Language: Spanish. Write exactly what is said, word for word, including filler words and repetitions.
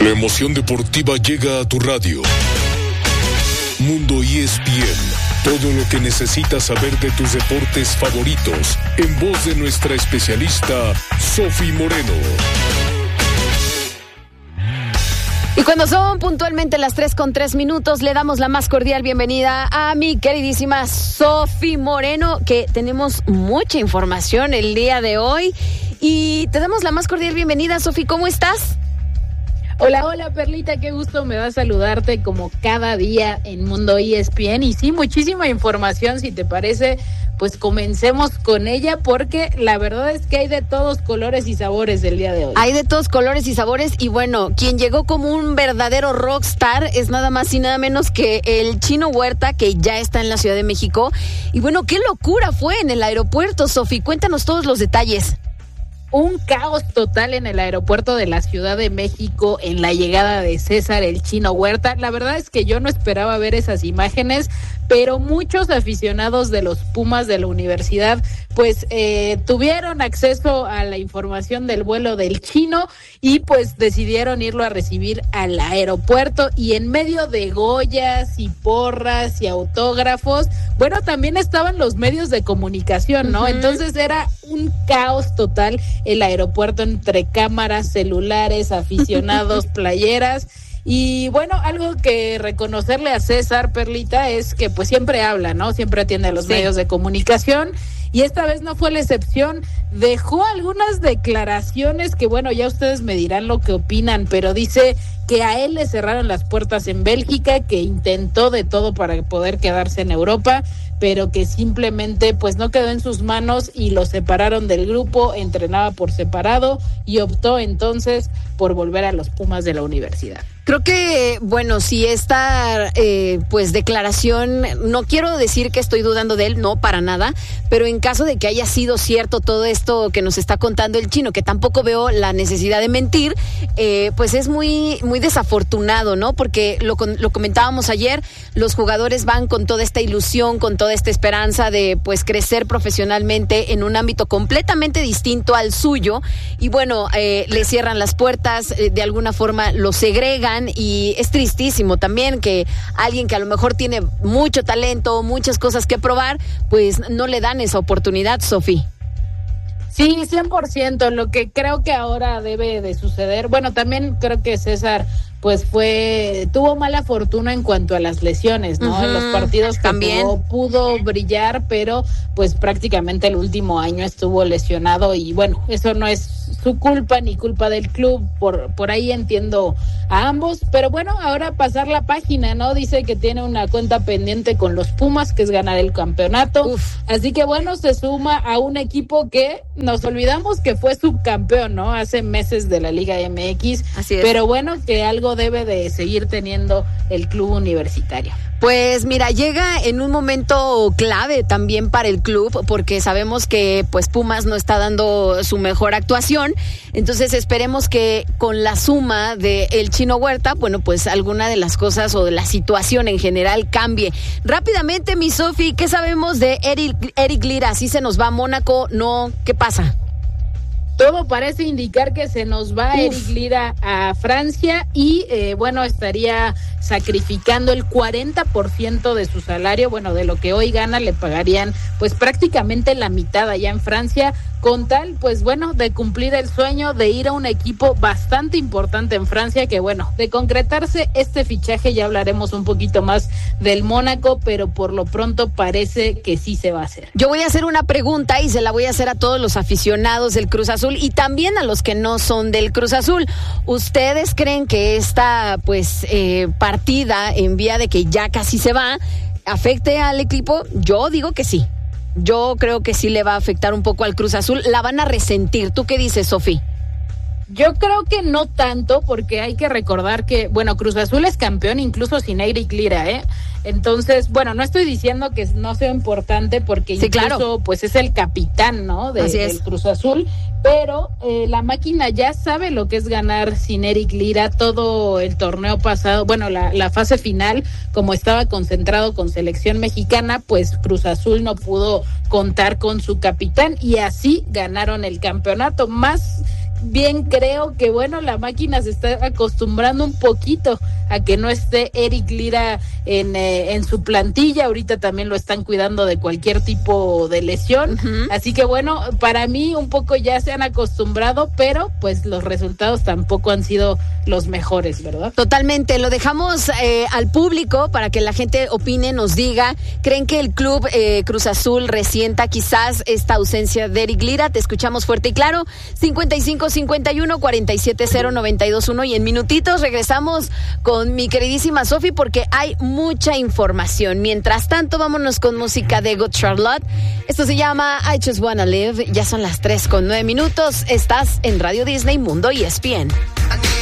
La emoción deportiva llega a tu radio. Mundo E S P N. Todo lo que necesitas saber de tus deportes favoritos, en voz de nuestra especialista, Sofi Moreno. Y cuando son puntualmente las tres con tres minutos, le damos la más cordial bienvenida a mi queridísima Sofi Moreno, que tenemos mucha información el día de hoy. Y te damos la más cordial bienvenida, Sofi, ¿cómo estás? Hola, hola Perlita, qué gusto me da saludarte como cada día en Mundo E S P N. Y sí, muchísima información, si te parece, pues comencemos con ella, porque la verdad es que hay de todos colores y sabores el día de hoy. Hay de todos colores y sabores, y bueno, quien llegó como un verdadero rockstar es nada más y nada menos que el Chino Huerta, que ya está en la Ciudad de México. Y bueno, qué locura fue en el aeropuerto, Sofi, cuéntanos todos los detalles. Un caos total en el aeropuerto de la Ciudad de México en la llegada de César el Chino Huerta. La verdad es que yo no esperaba ver esas imágenes, pero muchos aficionados de los Pumas de la universidad pues eh, tuvieron acceso a la información del vuelo del Chino y pues decidieron irlo a recibir al aeropuerto, y en medio de goyas y porras y autógrafos, bueno, también estaban los medios de comunicación, ¿no? Uh-huh. Entonces era un caos total el aeropuerto, entre cámaras, celulares, aficionados, playeras. Y bueno, algo que reconocerle a César, Perlita, es que pues siempre habla, ¿no? Siempre atiende a los sí. medios de comunicación, y esta vez no fue la excepción. Dejó algunas declaraciones que, bueno, ya ustedes me dirán lo que opinan, pero dice que a él le cerraron las puertas en Bélgica, que intentó de todo para poder quedarse en Europa, pero que simplemente pues no quedó en sus manos y lo separaron del grupo, entrenaba por separado y optó entonces por volver a los Pumas de la universidad. Creo que, bueno, si esta eh, pues declaración, no quiero decir que estoy dudando de él, no, para nada, pero en caso de que haya sido cierto todo esto que nos está contando el Chino, que tampoco veo la necesidad de mentir, eh, pues es muy, muy desafortunado, ¿no? Porque lo, lo comentábamos ayer, los jugadores van con toda esta ilusión, con toda esta esperanza de pues crecer profesionalmente en un ámbito completamente distinto al suyo, y bueno, eh, le cierran las puertas, eh, de alguna forma lo segregan. Y es tristísimo también que alguien que a lo mejor tiene mucho talento, muchas cosas que probar, pues no le dan esa oportunidad, Sofi. Sí, cien por ciento. Lo que creo que ahora debe de suceder, bueno, también creo que César pues fue, tuvo mala fortuna en cuanto a las lesiones, ¿no? Uh-huh. En los partidos que también jugó, pudo brillar, pero pues prácticamente el último año estuvo lesionado, y bueno, eso no es su culpa ni culpa del club, por, por ahí entiendo a ambos, pero bueno, ahora pasar la página, ¿no? Dice que tiene una cuenta pendiente con los Pumas, que es ganar el campeonato. Uf. Así que bueno, se suma a un equipo que nos olvidamos que fue subcampeón, ¿no? Hace meses de la Liga M X. Así es. Pero bueno, que algo debe de seguir teniendo el club universitario. Pues mira, llega en un momento clave también para el club, porque sabemos que pues Pumas no está dando su mejor actuación, entonces esperemos que con la suma de el Chino Huerta, bueno, pues alguna de las cosas o de la situación en general cambie. Rápidamente, mi Sofi, ¿qué sabemos de Eric, Eric Lira? ¿Sí se nos va a Mónaco? ¿No? ¿Qué pasa? Todo parece indicar que se nos va Uf. Eric Lira a Francia, y eh, bueno, estaría sacrificando el cuarenta por ciento de su salario. Bueno, de lo que hoy gana le pagarían pues prácticamente la mitad allá en Francia, con tal pues bueno de cumplir el sueño de ir a un equipo bastante importante en Francia, que bueno, de concretarse este fichaje ya hablaremos un poquito más del Mónaco, pero por lo pronto parece que sí se va a hacer. Yo voy a hacer una pregunta y se la voy a hacer a todos los aficionados del Cruz Azul y también a los que no son del Cruz Azul. ¿Ustedes creen que esta pues eh, partida en vía de que ya casi se va afecte al equipo? Yo digo que sí. Yo creo que sí le va a afectar un poco al Cruz Azul. La van a resentir. ¿Tú qué dices, Sofi? Yo creo que no tanto, porque hay que recordar que, bueno, Cruz Azul es campeón incluso sin Eric Lira, ¿eh? Entonces, bueno, no estoy diciendo que no sea importante, porque sí, incluso, claro, pues es el capitán, ¿no? De, del Cruz Azul, pero eh, la máquina ya sabe lo que es ganar sin Eric Lira. Todo el torneo pasado, bueno, la, la fase final, como estaba concentrado con selección mexicana, pues Cruz Azul no pudo contar con su capitán y así ganaron el campeonato. Más bien creo que, bueno, la máquina se está acostumbrando un poquito a que no esté Eric Lira en, eh, en su plantilla. Ahorita también lo están cuidando de cualquier tipo de lesión. Uh-huh. Así que, bueno, para mí un poco ya se han acostumbrado, pero pues los resultados tampoco han sido los mejores, ¿verdad? Totalmente. Lo dejamos eh, al público para que la gente opine, nos diga. ¿Creen que el club eh, Cruz Azul resienta quizás esta ausencia de Eric Lira? Te escuchamos fuerte y claro. cincuenta y cinco cincuenta y uno cuarenta y siete cero noventa y dos uno y en minutitos regresamos con mi queridísima Sofi porque hay mucha información. Mientras tanto, vámonos con música de Good Charlotte. Esto se llama I Just Wanna Live. Ya son las tres con nueve minutos. Estás en Radio Disney Mundo y E S P N.